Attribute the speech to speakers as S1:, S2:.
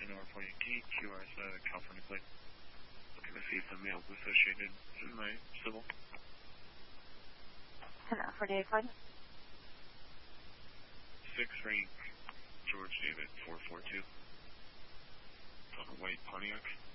S1: N-R-40T, QRS, California plate. Looking to see if the mail's associated in my civil.
S2: N-R-48 plate.
S1: 6 rank, George David 442. It's on a white Pontiac.